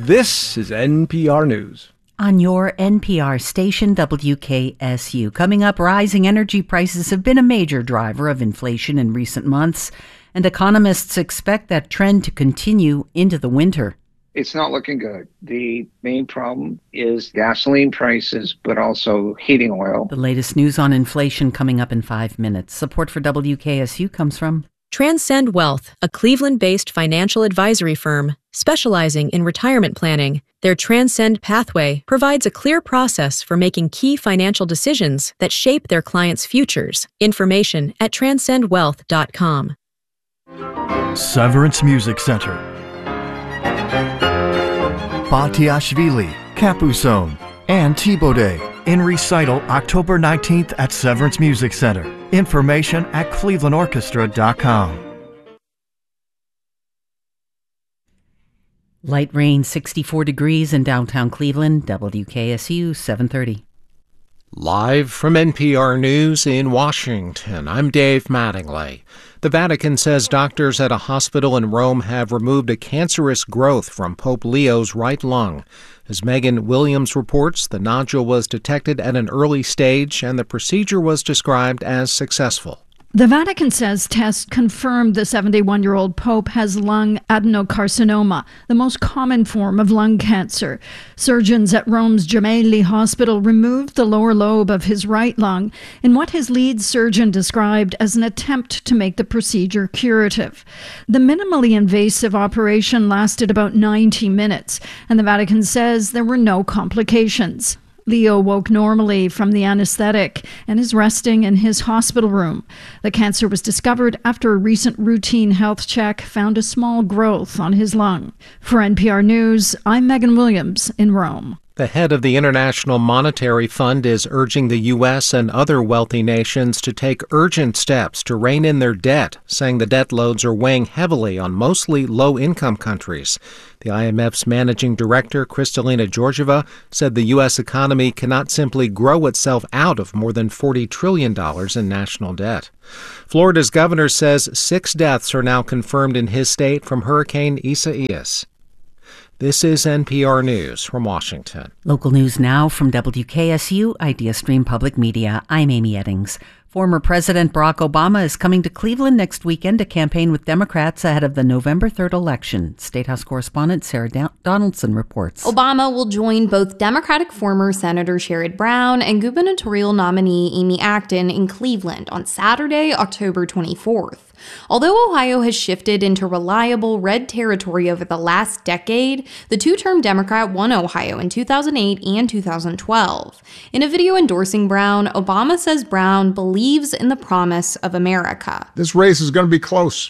This is NPR News. On your NPR station, WKSU. Coming up, rising energy prices have been a major driver of inflation in recent months, and economists expect that trend to continue into the winter. It's not looking good. The main problem is gasoline prices, but also heating oil. The latest news on inflation coming up in 5 minutes. Support for WKSU comes from Transcend Wealth, a Cleveland-based financial advisory firm specializing in retirement planning. Their Transcend Pathway provides a clear process for making key financial decisions that shape their clients' futures. Information at transcendwealth.com. Severance Music Center. Batiashvili, Capuzone, and Thibaudet in recital October 19th at Severance Music Center. Information at clevelandorchestra.com. Light rain, 64 degrees in downtown Cleveland. WKSU 730. Live from NPR News in Washington, I'm Dave Mattingly. The Vatican says doctors at a hospital in Rome have removed a cancerous growth from Pope Leo's right lung. As Megan Williams reports, the nodule was detected at an early stage and the procedure was described as successful. The Vatican says tests confirmed the 71-year-old Pope has lung adenocarcinoma, the most common form of lung cancer. Surgeons at Rome's Gemelli Hospital removed the lower lobe of his right lung in what his lead surgeon described as an attempt to make the procedure curative. The minimally invasive operation lasted about 90 minutes, and the Vatican says there were no complications. Leo woke normally from the anesthetic and is resting in his hospital room. The cancer was discovered after a recent routine health check found a small growth on his lung. For NPR News, I'm Megan Williams in Rome. The head of the International Monetary Fund is urging the U.S. and other wealthy nations to take urgent steps to rein in their debt, saying the debt loads are weighing heavily on mostly low-income countries. The IMF's managing director, Kristalina Georgieva, said the U.S. economy cannot simply grow itself out of more than $40 trillion in national debt. Florida's governor says 6 deaths are now confirmed in his state from Hurricane Isaias. This is NPR News from Washington. Local news now from WKSU, IdeaStream Public Media. I'm Amy Eddings. Former President Barack Obama is coming to Cleveland next weekend to campaign with Democrats ahead of the November 3rd election. State House correspondent Sarah Donaldson reports. Obama will join both Democratic former Senator Sherrod Brown and gubernatorial nominee Amy Acton in Cleveland on Saturday, October 24th. Although Ohio has shifted into reliable red territory over the last decade, the two-term Democrat won Ohio in 2008 and 2012. In a video endorsing Brown, Obama says Brown believes in the promise of America. This race is going to be close.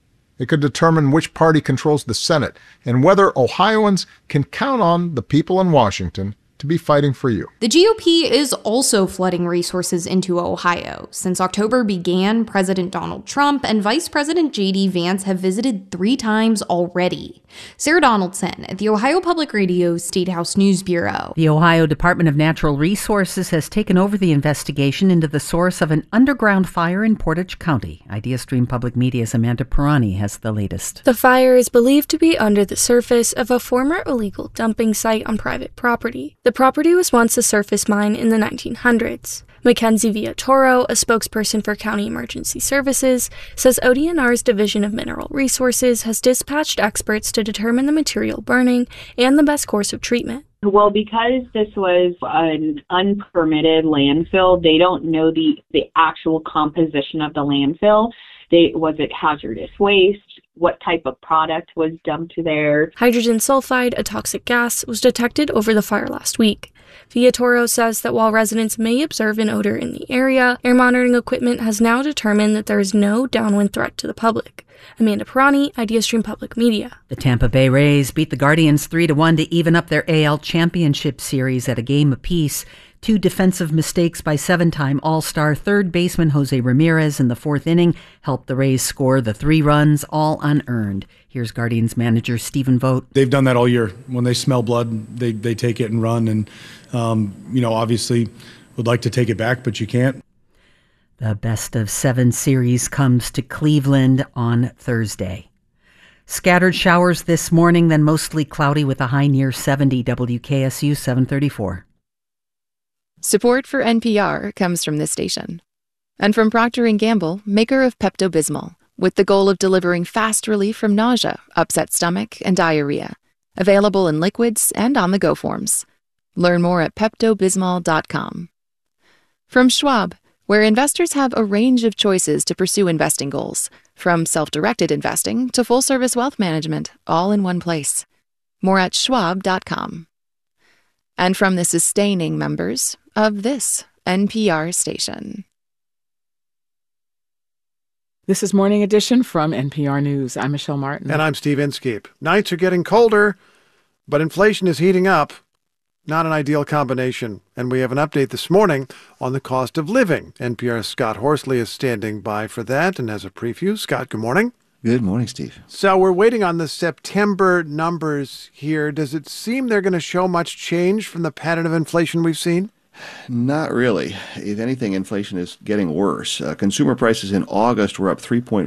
It could determine which party controls the Senate and whether Ohioans can count on the people in Washington to be fighting for you. The GOP is also flooding resources into Ohio. Since October began, President Donald Trump and Vice President J.D. Vance have visited 3 times already. Sarah Donaldson at the Ohio Public Radio State House News Bureau. The Ohio Department of Natural Resources has taken over the investigation into the source of an underground fire in Portage County. IdeaStream Public Media's Amanda Pirani has the latest. The fire is believed to be under the surface of a former illegal dumping site on private property. The property was once a surface mine in the 1900s. Mackenzie Villatoro, a spokesperson for County Emergency Services, says ODNR's Division of Mineral Resources has dispatched experts to determine the material burning and the best course of treatment. Well, because this was an unpermitted landfill, they don't know the actual composition of the landfill. Was it hazardous waste? What type of product was dumped there? Hydrogen sulfide, a toxic gas, was detected over the fire last week. Villatoro says that while residents may observe an odor in the area, air monitoring equipment has now determined that there is no downwind threat to the public. Amanda Pirani, IdeaStream Public Media. The Tampa Bay Rays beat the Guardians 3-1 to even up their AL Championship Series at a game apiece. 2 defensive mistakes by 7-time All-Star third baseman Jose Ramirez in the 4th inning helped the Rays score the 3 runs, all unearned. Here's Guardians manager Stephen Vogt. They've done that all year. When they smell blood, they take it and run. And, obviously would like to take it back, but you can't. The best of 7 series comes to Cleveland on Thursday. Scattered showers this morning, then mostly cloudy with a high near 70. WKSU 734. Support for NPR comes from this station. And from Procter & Gamble, maker of Pepto-Bismol, with the goal of delivering fast relief from nausea, upset stomach, and diarrhea. Available in liquids and on-the-go forms. Learn more at PeptoBismol.com. From Schwab, where investors have a range of choices to pursue investing goals, from self-directed investing to full-service wealth management, all in one place. More at Schwab.com. And from the sustaining members of this NPR station. This is Morning Edition from NPR News. I'm Michelle Martin. And I'm Steve Inskeep. Nights are getting colder, but inflation is heating up. Not an ideal combination. And we have an update this morning on the cost of living. NPR's Scott Horsley is standing by for that and has a preview. Scott, good morning. Good morning, Steve. So we're waiting on the September numbers here. Does it seem they're going to show much change from the pattern of inflation we've seen? Not really. If anything, inflation is getting worse. Consumer prices in August were up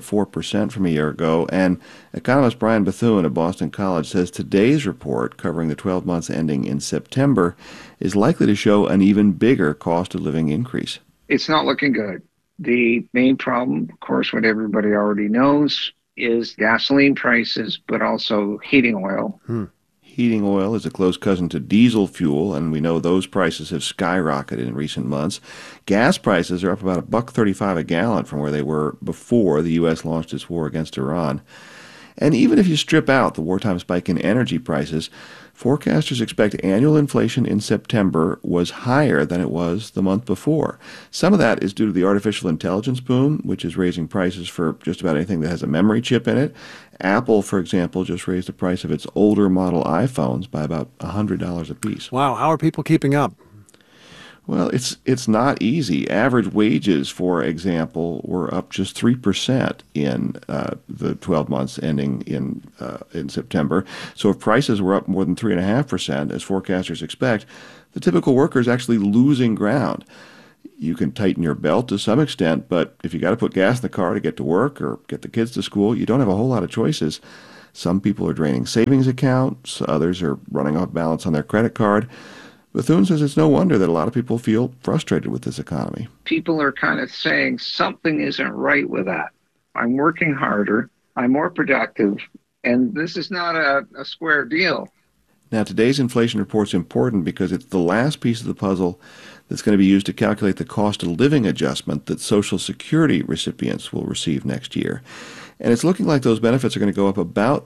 3.4% from a year ago, and economist Brian Bethune of Boston College says today's report, covering the 12 months ending in September, is likely to show an even bigger cost of living increase. It's not looking good. The main problem, of course, what everybody already knows, is gasoline prices, but also heating oil. Heating oil is a close cousin to diesel fuel, and we know those prices have skyrocketed in recent months. Gas prices are up about $1.35 a gallon from where they were before the U.S. launched its war against Iran. And even if you strip out the wartime spike in energy prices, forecasters expect annual inflation in September was higher than it was the month before. Some of that is due to the artificial intelligence boom, which is raising prices for just about anything that has a memory chip in it. Apple, for example, just raised the price of its older model iPhones by about $100 a piece. Wow, how are people keeping up? Well, it's not easy. Average wages, for example, were up just 3% in the 12 months ending in September. So if prices were up more than 3.5%, as forecasters expect, the typical worker is actually losing ground. You can tighten your belt to some extent, but if you got to put gas in the car to get to work or get the kids to school, you don't have a whole lot of choices. Some people are draining savings accounts, others are running off balance on their credit card. Bethune says it's no wonder that a lot of people feel frustrated with this economy. People are kind of saying something isn't right with that. I'm working harder, I'm more productive, and this is not a square deal. Now, today's inflation report's important because it's the last piece of the puzzle that's going to be used to calculate the cost of living adjustment that Social Security recipients will receive next year. And it's looking like those benefits are going to go up about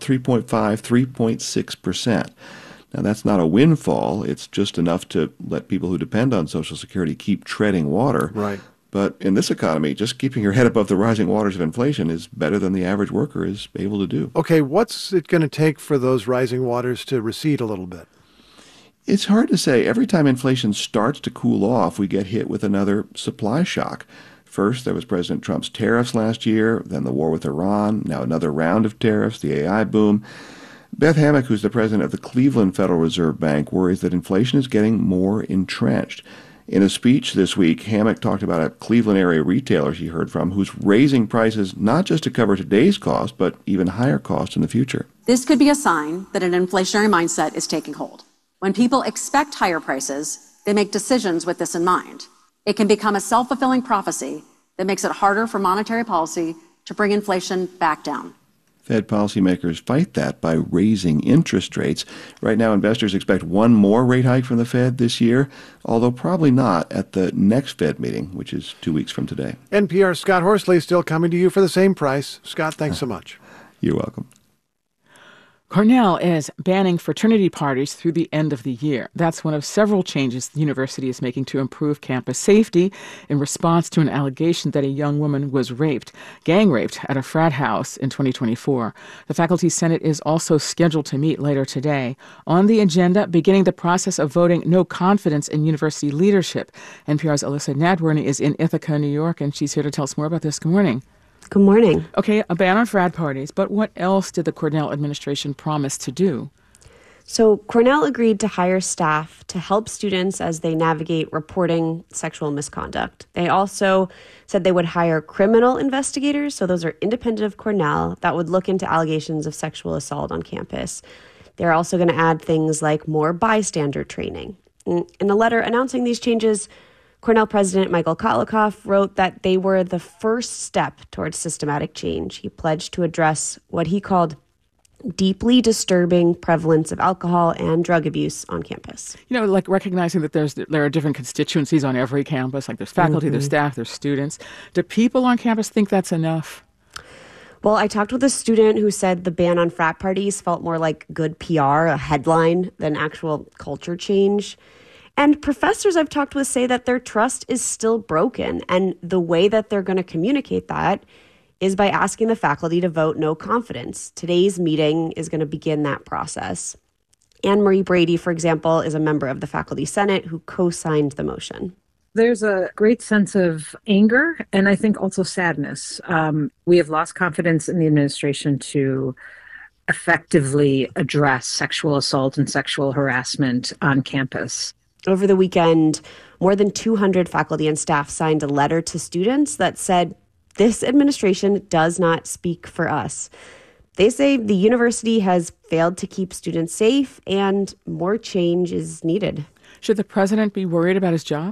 3.6%. Now, that's not a windfall. It's just enough to let people who depend on Social Security keep treading water. Right. But in this economy, just keeping your head above the rising waters of inflation is better than the average worker is able to do. Okay, what's it going to take for those rising waters to recede a little bit? It's hard to say. Every time inflation starts to cool off, we get hit with another supply shock. First, there was President Trump's tariffs last year, then the war with Iran, now another round of tariffs, the AI boom. Beth Hammack, who's the president of the Cleveland Federal Reserve Bank, worries that inflation is getting more entrenched. In a speech this week, Hammack talked about a Cleveland area retailer she heard from who's raising prices not just to cover today's cost, but even higher costs in the future. This could be a sign that an inflationary mindset is taking hold. When people expect higher prices, they make decisions with this in mind. It can become a self-fulfilling prophecy that makes it harder for monetary policy to bring inflation back down. Fed policymakers fight that by raising interest rates. Right now, investors expect one more rate hike from the Fed this year, although probably not at the next Fed meeting, which is 2 weeks from today. NPR's Scott Horsley still coming to you for the same price. Scott, thanks so much. You're welcome. Cornell is banning fraternity parties through the end of the year. That's one of several changes the university is making to improve campus safety in response to an allegation that a young woman was gang raped at a frat house in 2024. The Faculty Senate is also scheduled to meet later today. On the agenda, beginning the process of voting no confidence in university leadership. NPR's Alyssa Nadworny is in Ithaca, New York, and she's here to tell us more about this. Good morning. Good morning. Okay, a ban on frat parties, but what else did the Cornell administration promise to do? So Cornell agreed to hire staff to help students as they navigate reporting sexual misconduct. They also said they would hire criminal investigators, so those are independent of Cornell, that would look into allegations of sexual assault on campus. They're also going to add things like more bystander training. In a letter announcing these changes, Cornell President Michael Kotlikov wrote that they were the first step towards systematic change. He pledged to address what he called deeply disturbing prevalence of alcohol and drug abuse on campus. You know, like recognizing that there are different constituencies on every campus, like there's faculty, there's staff, there's students. Do people on campus think that's enough? Well, I talked with a student who said the ban on frat parties felt more like good PR, a headline, than actual culture change. And professors I've talked with say that their trust is still broken, and the way that they're going to communicate that is by asking the faculty to vote no confidence. Today's meeting is going to begin that process. Anne Marie Brady, for example, is a member of the Faculty Senate who co-signed the motion. There's a great sense of anger and I think also sadness. We have lost confidence in the administration to effectively address sexual assault and sexual harassment on campus. Over the weekend, more than 200 faculty and staff signed a letter to students that said, "This administration does not speak for us." They say the university has failed to keep students safe and more change is needed. Should the president be worried about his job?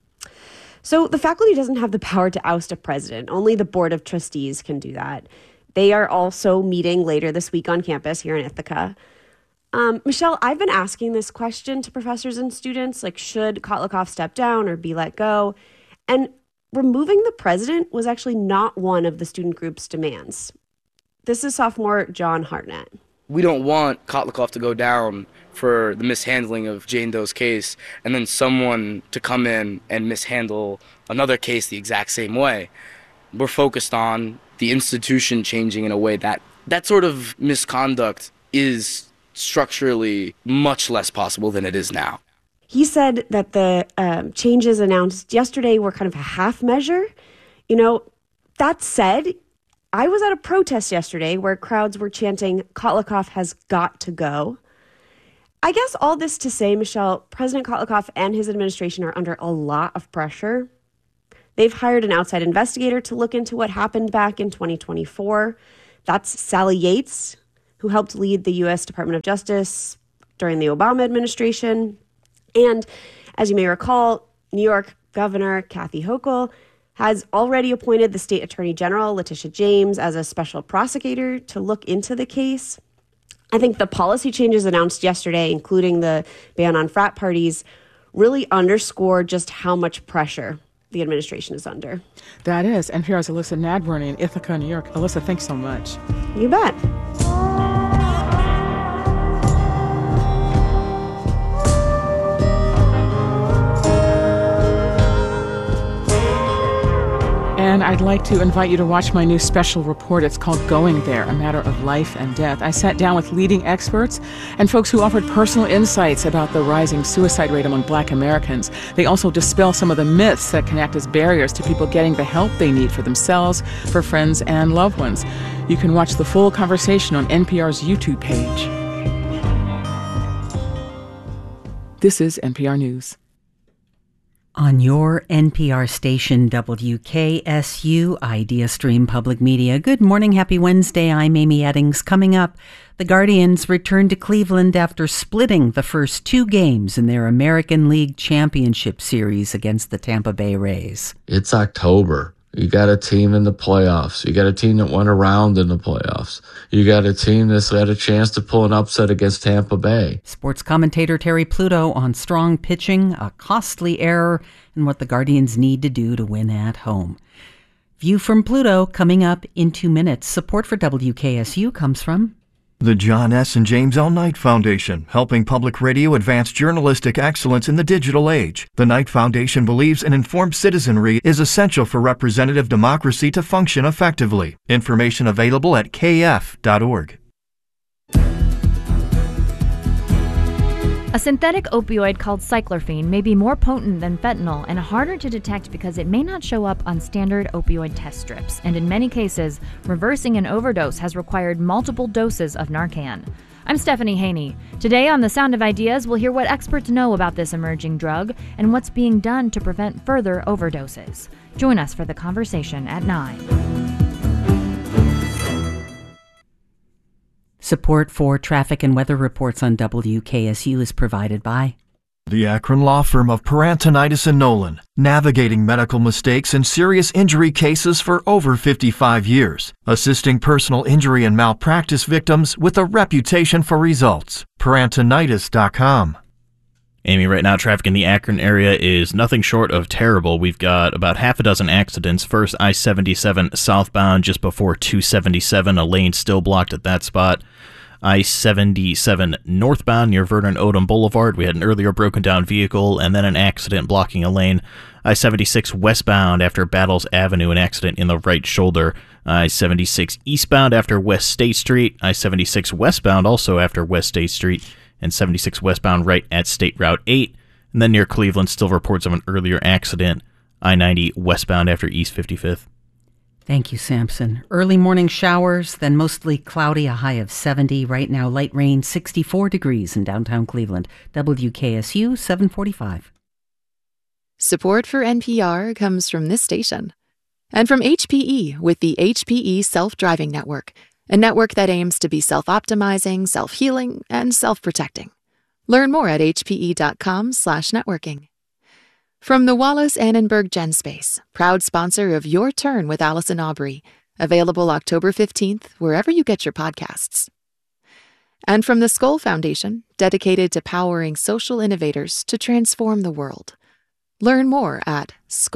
So the faculty doesn't have the power to oust a president. Only the Board of Trustees can do that. They are also meeting later this week on campus here in Ithaca. Michelle, I've been asking this question to professors and students, like, should Kotlikov step down or be let go? And removing the president was actually not one of the student group's demands. This is sophomore John Hartnett. We don't want Kotlikov to go down for the mishandling of Jane Doe's case and then someone to come in and mishandle another case the exact same way. We're focused on the institution changing in a way that sort of misconduct is structurally much less possible than it is now. He said that the changes announced yesterday were kind of a half measure. You know, that said, I was at a protest yesterday where crowds were chanting, "Kotlikov has got to go." I guess all this to say, Michelle, President Kotlikov and his administration are under a lot of pressure. They've hired an outside investigator to look into what happened back in 2024. That's Sally Yates, who helped lead the U.S. Department of Justice during the Obama administration. And as you may recall, New York Governor Kathy Hochul has already appointed the state attorney general, Letitia James, as a special prosecutor to look into the case. I think the policy changes announced yesterday, including the ban on frat parties, really underscore just how much pressure the administration is under. That is. NPR's Alyssa Nadworny in Ithaca, New York. Alyssa, thanks so much. You bet. And I'd like to invite you to watch my new special report. It's called Going There, A Matter of Life and Death. I sat down with leading experts and folks who offered personal insights about the rising suicide rate among Black Americans. They also dispel some of the myths that can act as barriers to people getting the help they need for themselves, for friends, and loved ones. You can watch the full conversation on NPR's YouTube page. This is NPR News. On your NPR station, WKSU, Idea Stream Public Media. Good morning, happy Wednesday. I'm Amy Eddings. Coming up, the Guardians return to Cleveland after splitting the first two games in their American League Championship Series against the Tampa Bay Rays. It's October. You got a team in the playoffs. You got a team that went around in the playoffs. You got a team that's had a chance to pull an upset against Tampa Bay. Sports commentator Terry Pluto on strong pitching, a costly error, and what the Guardians need to do to win at home. View from Pluto coming up in 2 minutes. Support for WKSU comes from the John S. and James L. Knight Foundation, helping public radio advance journalistic excellence in the digital age. The Knight Foundation believes an informed citizenry is essential for representative democracy to function effectively. Information available at kf.org. A synthetic opioid called cyclorphene may be more potent than fentanyl and harder to detect because it may not show up on standard opioid test strips, and in many cases, reversing an overdose has required multiple doses of Narcan. I'm Stephanie Haney. Today on The Sound of Ideas, we'll hear what experts know about this emerging drug and what's being done to prevent further overdoses. Join us for the conversation at 9. Support for traffic and weather reports on WKSU is provided by the Akron law firm of Parantonitis and Nolan, navigating medical mistakes and serious injury cases for over 55 years, assisting personal injury and malpractice victims with a reputation for results. Parantonitis.com. Amy, right now traffic in the Akron area is nothing short of terrible. We've got about half a dozen accidents. First, I-77 southbound just before 277, a lane still blocked at that spot. I-77 northbound near Vernon Odom Boulevard, we had an earlier broken down vehicle and then an accident blocking a lane. I-76 westbound after Battles Avenue, an accident in the right shoulder. I-76 eastbound after West State Street. I-76 westbound also after West State Street. And 76 westbound right at State Route 8. And then near Cleveland, still reports of an earlier accident. I-90 westbound after East 55th. Thank you, Sampson. Early morning showers, then mostly cloudy, a high of 70. Right now, light rain, 64 degrees in downtown Cleveland. WKSU 745. Support for NPR comes from this station. And from HPE with the HPE Self-Driving Network, a network that aims to be self-optimizing, self-healing, and self-protecting. Learn more at hpe.com/networking. From the Wallace Annenberg GenSpace, proud sponsor of Your Turn with Allison Aubrey, available October 15th, wherever you get your podcasts. And from the Skoll Foundation, dedicated to powering social innovators to transform the world. Learn more at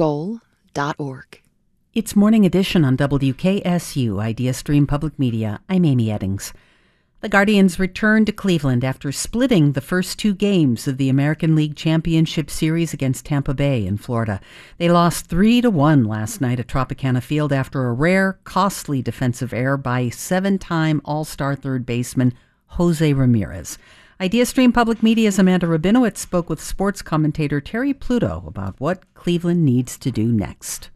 skoll.org. It's Morning Edition on WKSU, Idea Stream Public Media. I'm Amy Eddings. The Guardians returned to Cleveland after splitting the first two games of the American League Championship Series against Tampa Bay in Florida. They lost 3-1 last night at Tropicana Field after a rare, costly defensive error by seven-time All-Star third baseman Jose Ramirez. Idea Stream Public Media's Amanda Rabinowitz spoke with sports commentator Terry Pluto about what Cleveland needs to do next.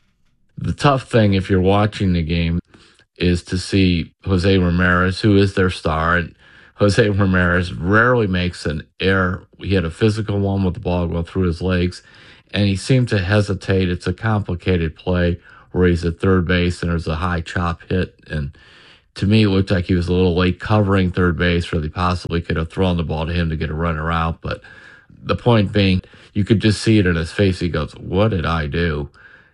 The tough thing, if you're watching the game, is to see Jose Ramirez, who is their star. And Jose Ramirez rarely makes an error. He had a physical one with the ball going through his legs, and he seemed to hesitate. It's a complicated play where he's at third base and there's a high chop hit. And to me, it looked like he was a little late covering third base, where they possibly could have thrown the ball to him to get a runner out. But the point being, you could just see it in his face. He goes, "What did I do?"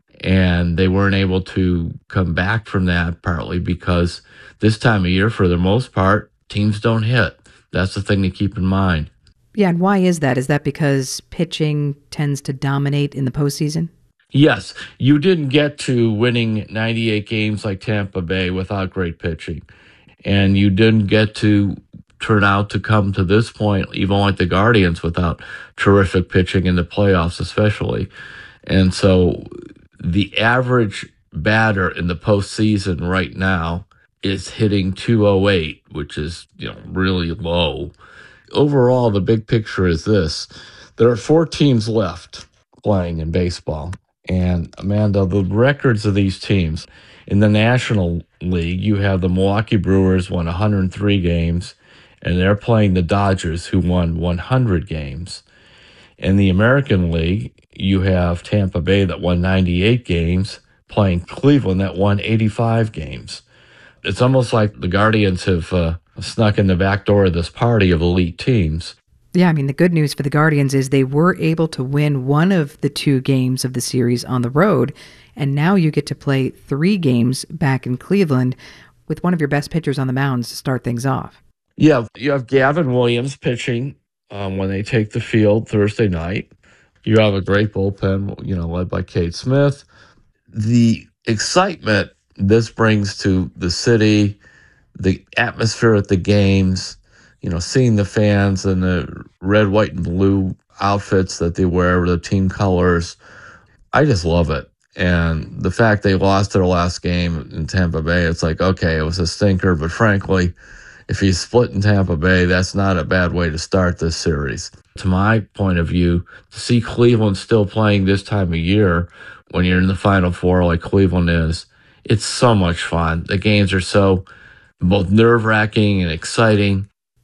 And they weren't able to come back from that, partly because this time of year, for the most part, teams don't hit. That's the thing to keep in mind. Yeah, and why is that? Is that because pitching tends to dominate in the postseason? Yes, you didn't get to winning 98 games like Tampa Bay without great pitching. And you didn't get to turn out to come to this point, even like the Guardians, without terrific pitching in the playoffs especially. And so the average batter in the postseason right now is hitting 208, which is, really low. Overall, the big picture is this. There are 4 teams left playing in baseball. And Amanda, the records of these teams in the National League, you have the Milwaukee Brewers won 103 games, and they're playing the Dodgers, who won 100 games. In the American League, you have Tampa Bay that won 98 games, playing Cleveland that won 85 games. It's almost like the Guardians have snuck in the back door of this party of elite teams. Yeah, the good news for the Guardians is they were able to win one of the 2 games of the series on the road, and now you get to play 3 games back in Cleveland with one of your best pitchers on the mound to start things off. Yeah, you have Gavin Williams pitching when they take the field Thursday night. You have a great bullpen, led by Cade Smith. The excitement this brings to the city, the atmosphere at the games, seeing the fans in the red, white, and blue outfits that they wear, the team colors. I just love it. And the fact they lost their last game in Tampa Bay, it's like, okay, it was a stinker, but frankly, if you split in Tampa Bay, that's not a bad way to start this series. To my point of view, to see Cleveland still playing this time of year when you're in the Final Four like Cleveland is, it's so much fun. The games are so both nerve-wracking and exciting.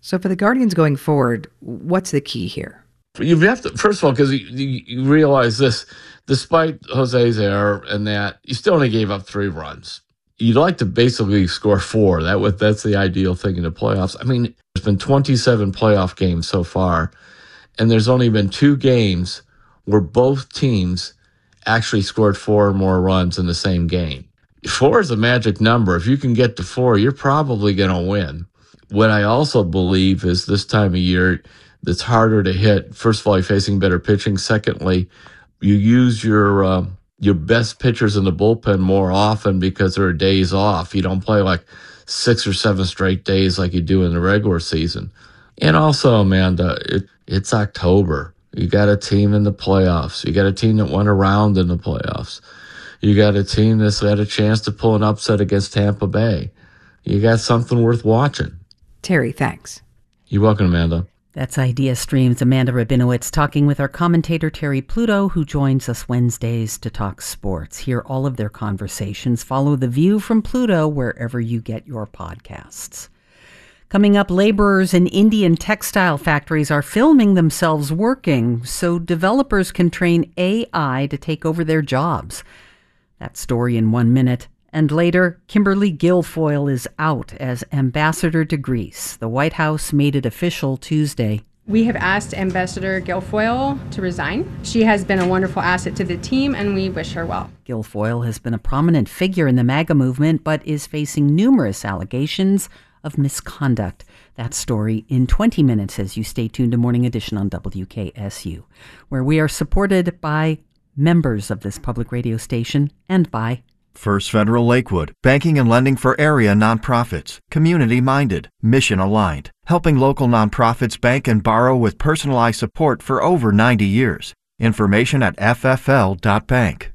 So for the Guardians going forward, what's the key here? You have to, first of all, because you realize this, despite Jose's error and that, you still only gave up 3 runs. You'd like to basically score 4. That's the ideal thing in the playoffs. I mean, there's been 27 playoff games so far, and there's only been 2 games where both teams actually scored 4 or more runs in the same game. 4 is a magic number. If you can get to 4, you're probably going to win. What I also believe is this time of year, it's harder to hit. First of all, you're facing better pitching. Secondly, you use your best pitchers in the bullpen more often because there are days off. You don't play like 6 or 7 straight days like you do in the regular season. And also, Amanda, it's October. You got a team in the playoffs. You got a team that went around in the playoffs. You got a team that's had a chance to pull an upset against Tampa Bay. You got something worth watching. Terry, thanks. You're welcome, Amanda. That's Idea Stream's Amanda Rabinowitz talking with our commentator Terry Pluto, who joins us Wednesdays to talk sports. Hear all of their conversations. Follow The View from Pluto wherever you get your podcasts. Coming up, laborers in Indian textile factories are filming themselves working so developers can train AI to take over their jobs. That story in 1 minute. And later, Kimberly Guilfoyle is out as ambassador to Greece. The White House made it official Tuesday. We have asked Ambassador Guilfoyle to resign. She has been a wonderful asset to the team, and we wish her well. Guilfoyle has been a prominent figure in the MAGA movement, but is facing numerous allegations of misconduct. That story in 20 minutes as you stay tuned to Morning Edition on WKSU, where we are supported by members of this public radio station and by First Federal Lakewood, banking and lending for area nonprofits, community-minded, mission-aligned, helping local nonprofits bank and borrow with personalized support for over 90 years. Information at ffl.bank.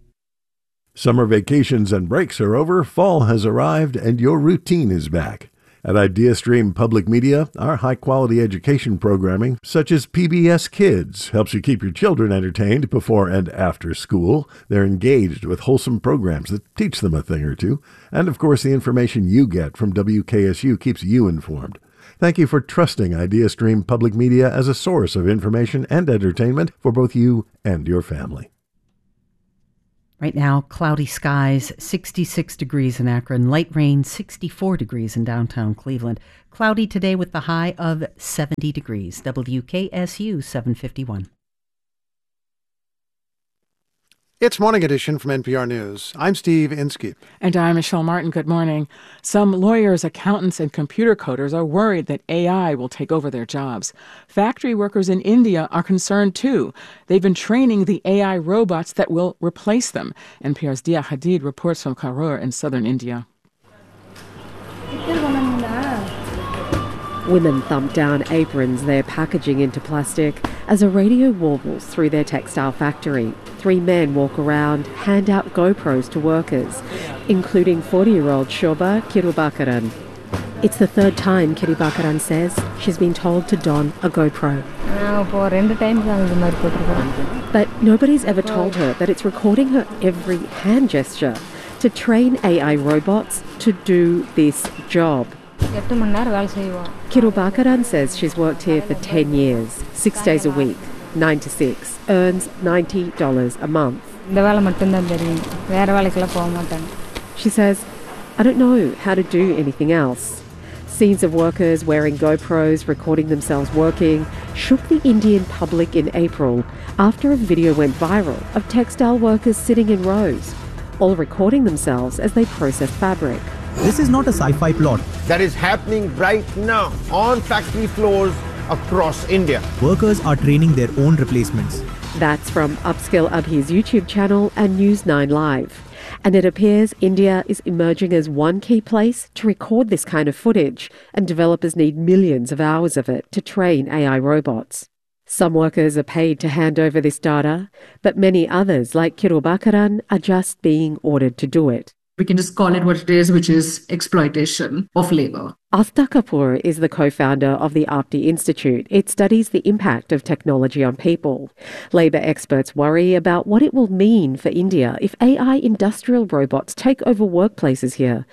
Summer vacations and breaks are over, fall has arrived, and your routine is back. At IdeaStream Public Media, our high-quality education programming, such as PBS Kids, helps you keep your children entertained before and after school. They're engaged with wholesome programs that teach them a thing or two. And, of course, the information you get from WKSU keeps you informed. Thank you for trusting IdeaStream Public Media as a source of information and entertainment for both you and your family. Right now, cloudy skies, 66 degrees in Akron, light rain, 64 degrees in downtown Cleveland. Cloudy today with the high of 70 degrees. WKSU 751. It's Morning Edition from NPR News. I'm Steve Inskeep. And I'm Michelle Martin. Good morning. Some lawyers, accountants, and computer coders are worried that AI will take over their jobs. Factory workers in India are concerned, too. They've been training the AI robots that will replace them. NPR's Dia Hadid reports from Karur in southern India. Women thump down aprons they're packaging into plastic as a radio warbles through their textile factory. 3 men walk around, hand out GoPros to workers, including 40-year-old Shobha Kirubakaran. It's the 3rd time Kirubakaran says she's been told to don a GoPro. But nobody's ever told her that it's recording her every hand gesture to train AI robots to do this job. Kirubakaran says she's worked here for 10 years, 6 days a week, 9 to 6, earns $90 a month. She says, I don't know how to do anything else. Scenes of workers wearing GoPros recording themselves working shook the Indian public in April after a video went viral of textile workers sitting in rows, all recording themselves as they process fabric. This is not a sci-fi plot. That is happening right now on factory floors across India. Workers are training their own replacements. That's from Upskill Abhi's YouTube channel and News 9 Live. And it appears India is emerging as one key place to record this kind of footage, and developers need millions of hours of it to train AI robots. Some workers are paid to hand over this data, but many others, like Kirubakaran, are just being ordered to do it. We can just call it what it is, which is exploitation of labor. Aftha Kapoor is the co-founder of the Aapti Institute. It studies the impact of technology on people. Labour experts worry about what it will mean for India if AI industrial robots take over workplaces here.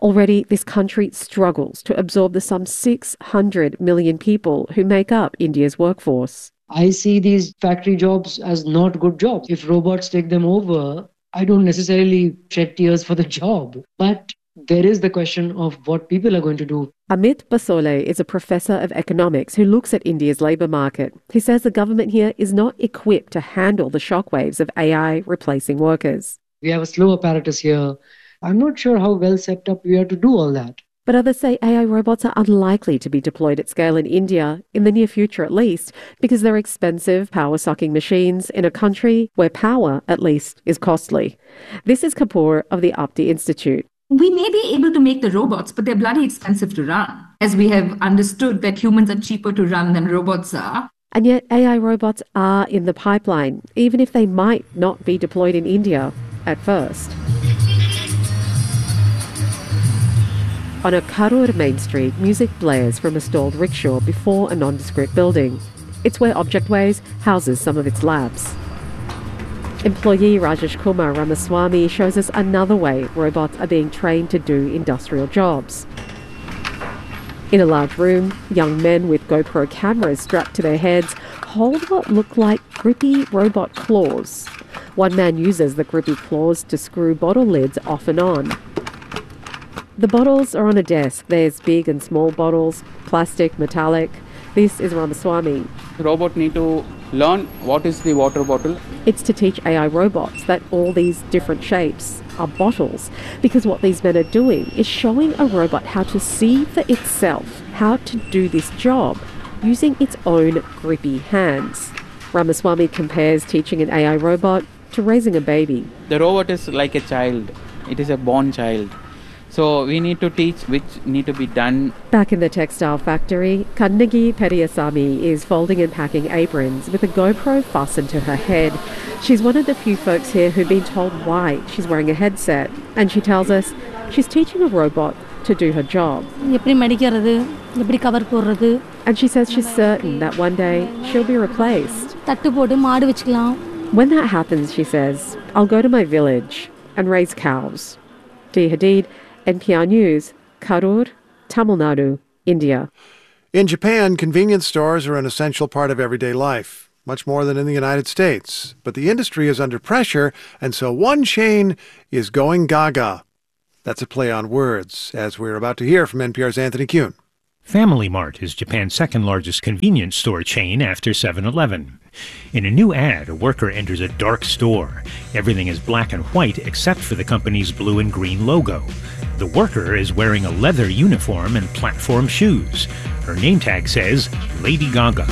Already, this country struggles to absorb the some 600 million people who make up India's workforce. I see these factory jobs as not good jobs. If robots take them over, I don't necessarily shed tears for the job. But there is the question of what people are going to do. Amit Basole is a professor of economics who looks at India's labour market. He says the government here is not equipped to handle the shockwaves of AI replacing workers. We have a slow apparatus here. I'm not sure how well set up we are to do all that. But others say AI robots are unlikely to be deployed at scale in India, in the near future at least, because they're expensive, power-sucking machines in a country where power, at least, is costly. This is Kapoor of the Apti Institute. We may be able to make the robots, but they're bloody expensive to run, as we have understood that humans are cheaper to run than robots are. And yet AI robots are in the pipeline, even if they might not be deployed in India at first. On a Karur main street, music blares from a stalled rickshaw before a nondescript building. It's where Objectways houses some of its labs. Employee Rajesh Kumar Ramaswamy shows us another way robots are being trained to do industrial jobs. In a large room, young men with GoPro cameras strapped to their heads hold what look like grippy robot claws. One man uses the grippy claws to screw bottle lids off and on. The bottles are on a desk. There's big and small bottles, plastic, metallic. This is Ramaswamy. The robot need to learn what is the water bottle. It's to teach AI robots that all these different shapes are bottles, because what these men are doing is showing a robot how to see for itself how to do this job using its own grippy hands. Ramaswamy compares teaching an AI robot to raising a baby. The robot is like a child. It is a born child. So we need to teach which need to be done. Back in the textile factory, Kannagi Periyasamy is folding and packing aprons with a GoPro fastened to her head. She's one of the few folks here who've been told why she's wearing a headset. And she tells us she's teaching a robot to do her job. And she says she's certain that one day she'll be replaced. When that happens, she says, I'll go to my village and raise cows. Dee Hadid, NPR News, Karur, Tamil Nadu, India. In Japan, convenience stores are an essential part of everyday life, much more than in the United States. But the industry is under pressure, and so one chain is going gaga. That's a play on words, as we're about to hear from NPR's Anthony Kuhn. Family Mart is Japan's second-largest convenience store chain after 7-Eleven. In a new ad, a worker enters a dark store. Everything is black and white except for the company's blue and green logo. The worker is wearing a leather uniform and platform shoes. Her name tag says Lady Gaga.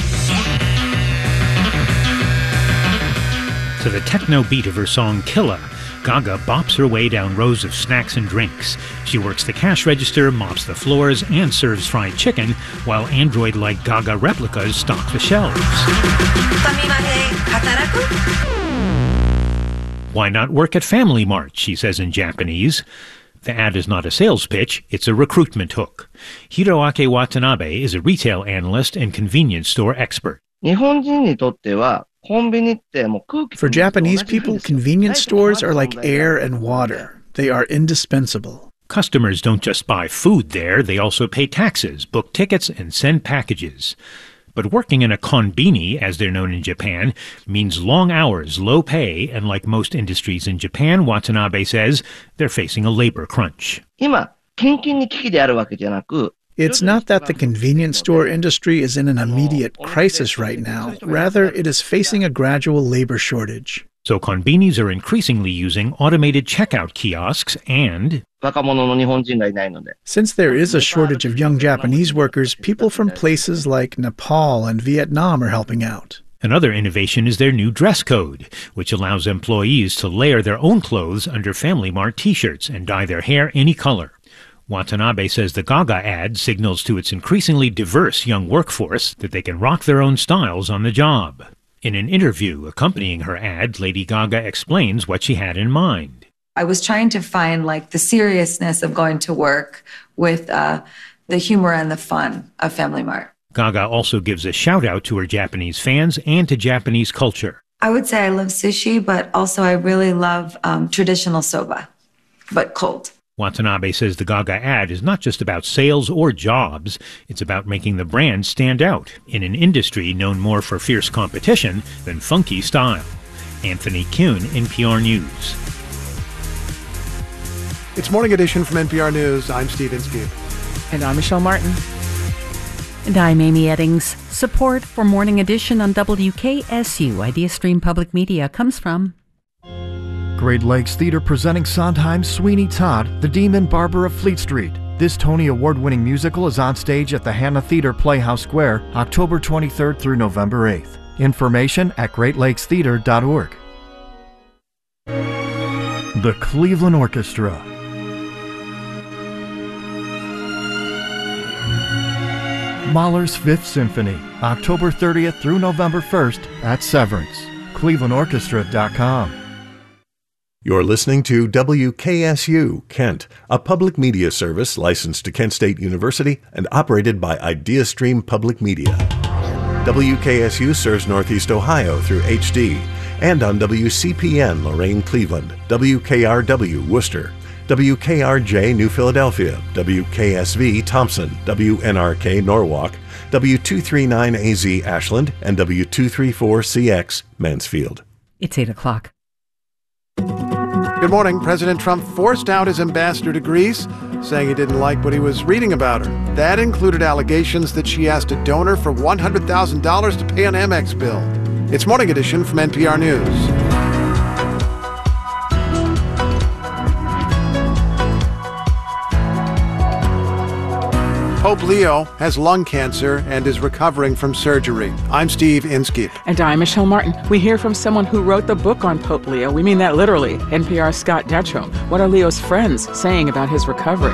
To the techno beat of her song Killa, Gaga bops her way down rows of snacks and drinks. She works the cash register, mops the floors, and serves fried chicken, while android-like Gaga replicas stock the shelves. Why not work at Family Mart, she says in Japanese. The ad is not a sales pitch, it's a recruitment hook. Hiroaki Watanabe is a retail analyst and convenience store expert. For Japanese people, convenience stores are like air and water. They are indispensable. Customers don't just buy food there, they also pay taxes, book tickets, and send packages. But working in a konbini, as they're known in Japan, means long hours, low pay, and like most industries in Japan, Watanabe says, they're facing a labor crunch. It's not that the convenience store industry is in an immediate crisis right now. Rather, it is facing a gradual labor shortage. So konbinis are increasingly using automated checkout kiosks and... Since there is a shortage of young Japanese workers, people from places like Nepal and Vietnam are helping out. Another innovation is their new dress code, which allows employees to layer their own clothes under Family Mart t-shirts and dye their hair any color. Watanabe says the Gaga ad signals to its increasingly diverse young workforce that they can rock their own styles on the job. In an interview accompanying her ad, Lady Gaga explains what she had in mind. I was trying to find the seriousness of going to work with the humor and the fun of Family Mart. Gaga also gives a shout out to her Japanese fans and to Japanese culture. I would say I love sushi, but also I really love traditional soba, but cold. Watanabe says the Gaga ad is not just about sales or jobs. It's about making the brand stand out in an industry known more for fierce competition than funky style. Anthony Kuhn, NPR News. It's Morning Edition from NPR News. I'm Steve Inskeep. And I'm Michelle Martin. And I'm Amy Eddings. Support for Morning Edition on WKSU Idea Stream Public Media comes from Great Lakes Theater presenting Sondheim's Sweeney Todd, The Demon Barber of Fleet Street. This Tony Award-winning musical is on stage at the Hannah Theater Playhouse Square, October 23rd through November 8th. Information at greatlakestheater.org. The Cleveland Orchestra. Mahler's Fifth Symphony, October 30th through November 1st at Severance. ClevelandOrchestra.com. You're listening to WKSU, Kent, a public media service licensed to Kent State University and operated by IdeaStream Public Media. WKSU serves Northeast Ohio through HD and on WCPN Lorain, Cleveland, WKRW Worcester, WKRJ New Philadelphia, WKSV Thompson, WNRK Norwalk, W239AZ Ashland, and W234CX Mansfield. It's 8 o'clock. Good morning. President Trump forced out his ambassador to Greece, saying he didn't like what he was reading about her. That included allegations that she asked a donor for $100,000 to pay an Amex bill. It's Morning Edition from NPR News. Pope Leo has lung cancer and is recovering from surgery. I'm Steve Inskeep. And I'm Michelle Martin. We hear from someone who wrote the book on Pope Leo. We mean that literally. NPR's Scott Detrow. What are Leo's friends saying about his recovery?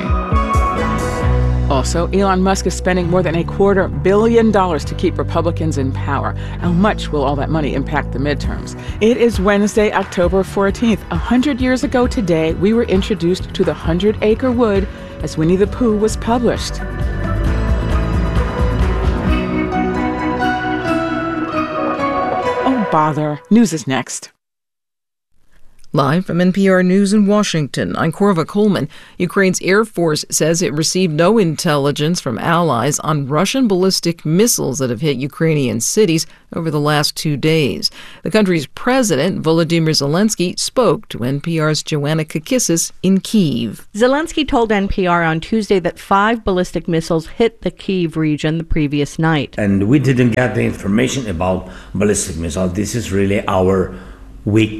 Also, Elon Musk is spending more than $250 million to keep Republicans in power. How much will all that money impact the midterms? It is Wednesday, October 14th. 100 years ago today, we were introduced to the 100-Acre Wood as Winnie the Pooh was published. Oh, bother. News is next. Live from NPR News in Washington, I'm Korva Coleman. Ukraine's Air Force says it received no intelligence from allies on Russian ballistic missiles that have hit Ukrainian cities over the last 2 days. The country's president, Volodymyr Zelensky, spoke to NPR's Joanna Kakissis in Kyiv. Zelensky told NPR on Tuesday that 5 ballistic missiles hit the Kyiv region the previous night. And we didn't get the information about ballistic missiles. This is really our weak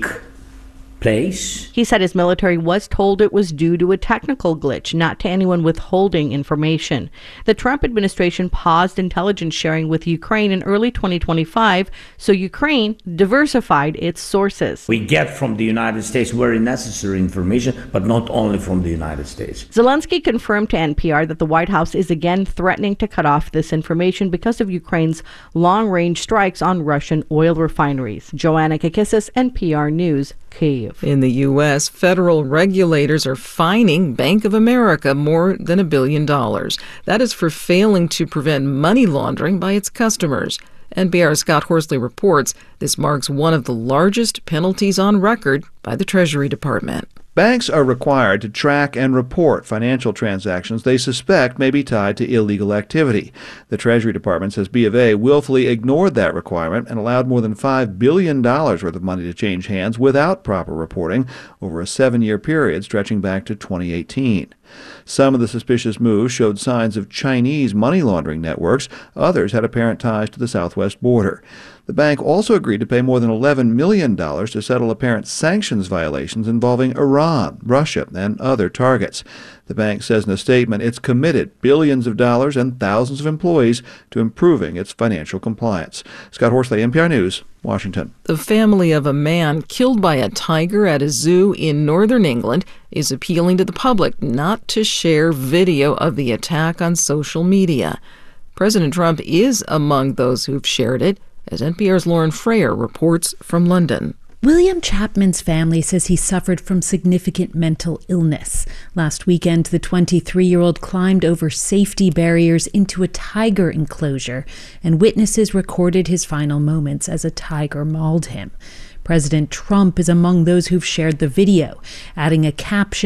place. He said his military was told it was due to a technical glitch, not to anyone withholding information. The Trump administration paused intelligence sharing with Ukraine in early 2025, so Ukraine diversified its sources. We get from the United States very necessary information, but not only from the United States. Zelensky confirmed to NPR that the White House is again threatening to cut off this information because of Ukraine's long-range strikes on Russian oil refineries. Joanna Kakissis, NPR News, Kyiv. In the U.S., federal regulators are fining Bank of America more than $1 billion. That is for failing to prevent money laundering by its customers. NPR's Scott Horsley reports this marks one of the largest penalties on record by the Treasury Department. Banks are required to track and report financial transactions they suspect may be tied to illegal activity. The Treasury Department says B of A willfully ignored that requirement and allowed more than $5 billion worth of money to change hands without proper reporting over a 7-year period stretching back to 2018. Some of the suspicious moves showed signs of Chinese money laundering networks. Others had apparent ties to the southwest border. The bank also agreed to pay more than $11 million to settle apparent sanctions violations involving Iran, Russia, and other targets. The bank says in a statement it's committed billions of dollars and thousands of employees to improving its financial compliance. Scott Horsley, NPR News, Washington. The family of a man killed by a tiger at a zoo in northern England is appealing to the public not to share video of the attack on social media. President Trump is among those who've shared it, as NPR's Lauren Frayer reports from London. William Chapman's family says he suffered from significant mental illness. Last weekend, the 23-year-old climbed over safety barriers into a tiger enclosure, and witnesses recorded his final moments as a tiger mauled him. President Trump is among those who've shared the video, adding a caption,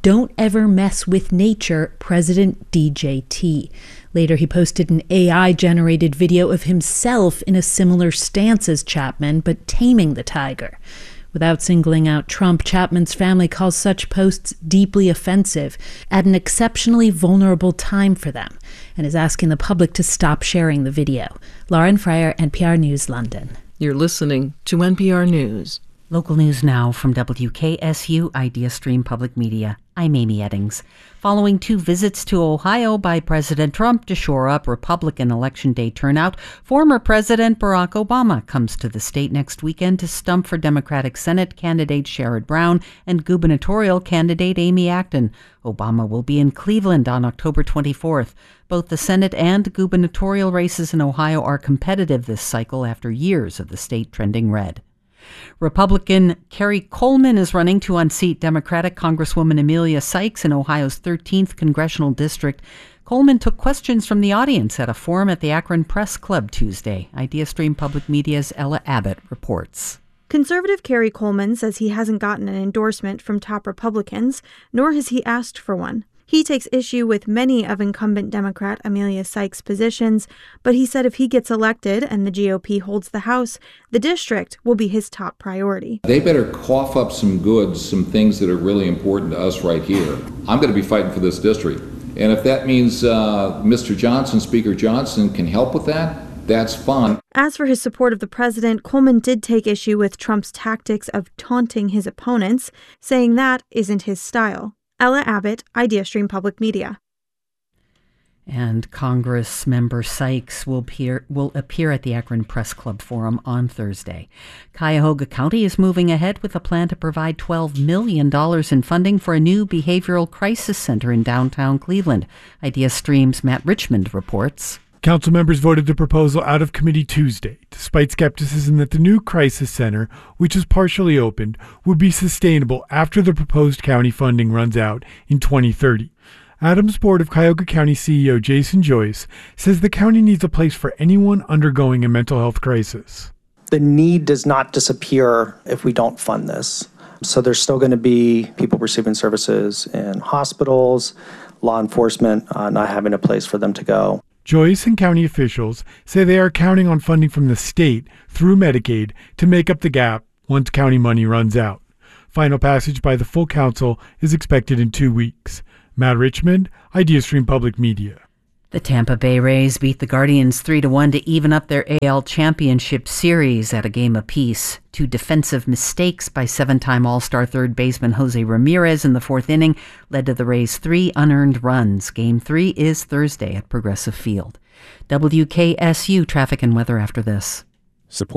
"Don't ever mess with nature, President DJT." Later, he posted an AI-generated video of himself in a similar stance as Chapman, but taming the tiger. Without singling out Trump, Chapman's family calls such posts deeply offensive at an exceptionally vulnerable time for them, and is asking the public to stop sharing the video. Lauren Fryer, NPR News, London. You're listening to NPR News. Local news now from WKSU Idea Stream Public Media. I'm Amy Eddings. Following 2 visits to Ohio by President Trump to shore up Republican Election Day turnout, former President Barack Obama comes to the state next weekend to stump for Democratic Senate candidate Sherrod Brown and gubernatorial candidate Amy Acton. Obama will be in Cleveland on October 24th. Both the Senate and gubernatorial races in Ohio are competitive this cycle after years of the state trending red. Republican Kerry Coleman is running to unseat Democratic Congresswoman Emilia Sykes in Ohio's 13th congressional district. Coleman took questions from the audience at a forum at the Akron Press Club Tuesday. IdeaStream Public Media's Ella Abbott reports. Conservative Kerry Coleman says he hasn't gotten an endorsement from top Republicans, nor has he asked for one. He takes issue with many of incumbent Democrat Emilia Sykes' positions, but he said if he gets elected and the GOP holds the House, the district will be his top priority. They better cough up some goods, some things that are really important to us right here. I'm going to be fighting for this district. And if that means Mr. Johnson, Speaker Johnson, can help with that, that's fine. As for his support of the president, Coleman did take issue with Trump's tactics of taunting his opponents, saying that isn't his style. Ella Abbott, IdeaStream Public Media. And Congress member Sykes will appear at the Akron Press Club Forum on Thursday. Cuyahoga County is moving ahead with a plan to provide $12 million in funding for a new behavioral crisis center in downtown Cleveland. IdeaStream's Matt Richmond reports. Council members voted the proposal out of committee Tuesday, despite skepticism that the new crisis center, which is partially opened, would be sustainable after the proposed county funding runs out in 2030. Adams Board of Cuyahoga County CEO Jason Joyce says the county needs a place for anyone undergoing a mental health crisis. The need does not disappear if we don't fund this. So there's still going to be people receiving services in hospitals, law enforcement not having a place for them to go. Joyce and county officials say they are counting on funding from the state through Medicaid to make up the gap once county money runs out. Final passage by the full council is expected in 2 weeks. Matt Richmond, IdeaStream Public Media. The Tampa Bay Rays beat the Guardians 3-1 to even up their AL Championship Series at a game apiece. 2 defensive mistakes by 7-time All-Star third baseman Jose Ramirez in the 4th inning led to the Rays' 3 unearned runs. Game 3 is Thursday at Progressive Field. WKSU traffic and weather after this.